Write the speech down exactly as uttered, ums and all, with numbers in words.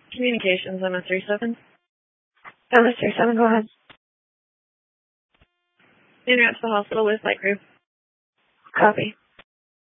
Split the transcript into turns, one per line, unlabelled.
Communications, M S three seven.
M S three seven, go ahead.
En route to the hospital with flight crew.
Copy.